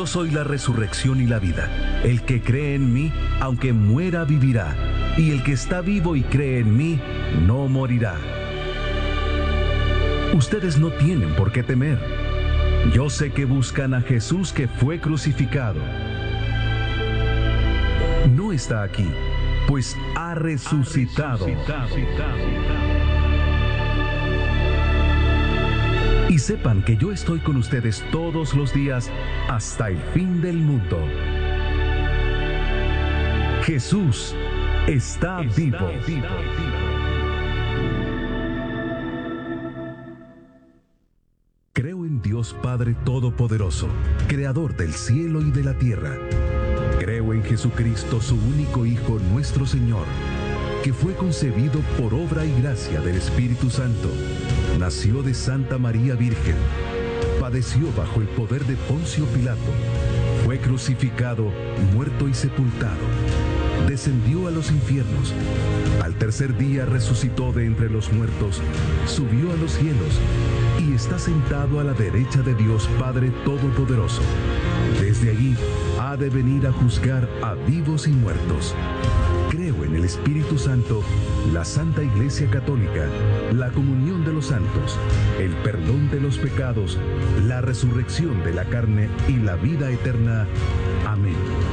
soy la resurrección y la vida. El que cree en mí, aunque muera, vivirá. Y el que está vivo y cree en mí, no morirá. Ustedes no tienen por qué temer. Yo sé que buscan a Jesús que fue crucificado. No está aquí, pues ha resucitado. Y sepan que yo estoy con ustedes todos los días hasta el fin del mundo. Jesús está vivo. Creo en Dios Padre Todopoderoso, Creador del cielo y de la tierra. Creo en Jesucristo, su único Hijo, nuestro Señor, que fue concebido por obra y gracia del Espíritu Santo. Nació de Santa María Virgen. Padeció bajo el poder de Poncio Pilato. Fue crucificado, muerto y sepultado. Descendió a los infiernos. Al tercer día resucitó de entre los muertos, subió a los cielos y está sentado a la derecha de Dios Padre Todopoderoso. Desde allí ha de venir a juzgar a vivos y muertos. Creo en el Espíritu Santo, la Santa Iglesia Católica, la comunión de los santos, el perdón de los pecados, la resurrección de la carne y la vida eterna. Amén.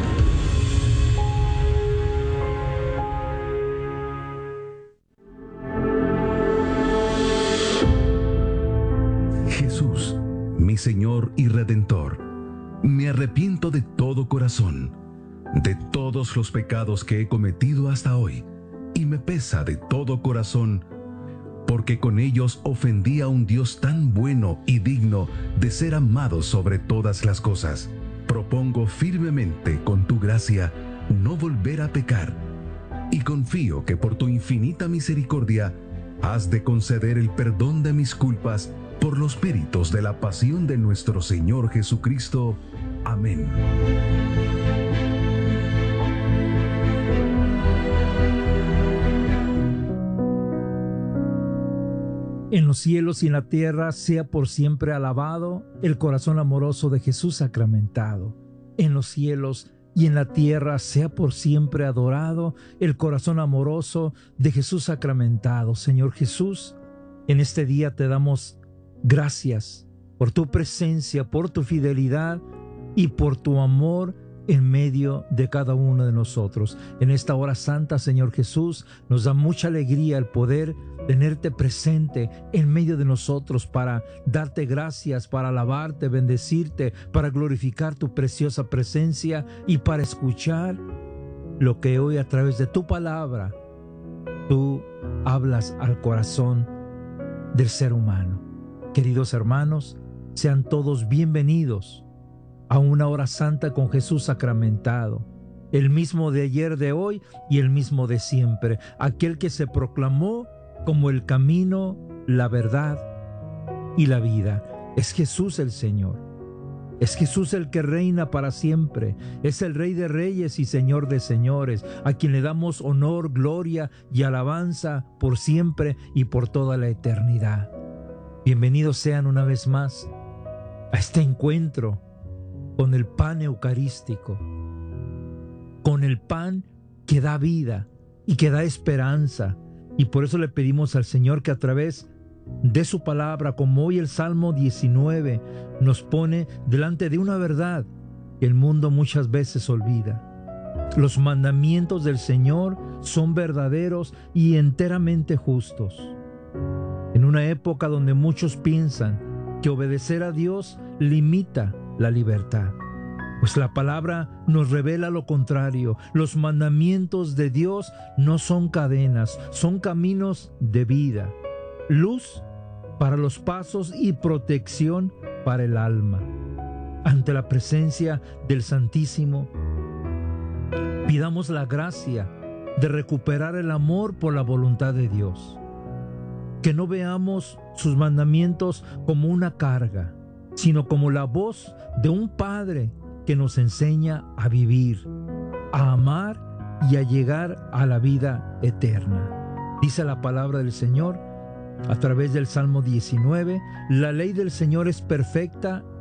Jesús, mi Señor y Redentor, me arrepiento de todo corazón de todos los pecados que he cometido hasta hoy, y me pesa de todo corazón, porque con ellos ofendí a un Dios tan bueno y digno de ser amado sobre todas las cosas. Propongo firmemente, con tu gracia, no volver a pecar, y confío que por tu infinita misericordia has de conceder el perdón de mis culpas por los méritos de la pasión de nuestro Señor Jesucristo. Amén. En los cielos y en la tierra sea por siempre alabado el corazón amoroso de Jesús sacramentado. En los cielos y en la tierra sea por siempre adorado el corazón amoroso de Jesús sacramentado. Señor Jesús, en este día te damos gracias por tu presencia, por tu fidelidad y por tu amor en medio de cada uno de nosotros. En esta hora santa, Señor Jesús, nos da mucha alegría el poder tenerte presente en medio de nosotros para darte gracias, para alabarte, bendecirte, para glorificar tu preciosa presencia y para escuchar lo que hoy a través de tu palabra tú hablas al corazón del ser humano. Queridos hermanos, sean todos bienvenidos a una hora santa con Jesús sacramentado, el mismo de ayer, de hoy y el mismo de siempre, aquel que se proclamó como el camino, la verdad y la vida. Es Jesús el Señor. Es Jesús el que reina para siempre. Es el Rey de Reyes y Señor de Señores, a quien le damos honor, gloria y alabanza por siempre y por toda la eternidad. Bienvenidos sean una vez más a este encuentro con el pan eucarístico, con el pan que da vida y que da esperanza. Y por eso le pedimos al Señor que a través de su palabra, como hoy el Salmo 19 nos pone delante de una verdad que el mundo muchas veces olvida. Los mandamientos del Señor son verdaderos y enteramente justos. En una época donde muchos piensan que obedecer a Dios limita la libertad, pues la palabra nos revela lo contrario. Los mandamientos de Dios no son cadenas, son caminos de vida, luz para los pasos y protección para el alma. Ante la presencia del Santísimo, pidamos la gracia de recuperar el amor por la voluntad de Dios. Que no veamos sus mandamientos como una carga, sino como la voz de un Padre que nos enseña a vivir, a amar y a llegar a la vida eterna. Dice la palabra del Señor a través del Salmo 19, la ley del Señor es perfecta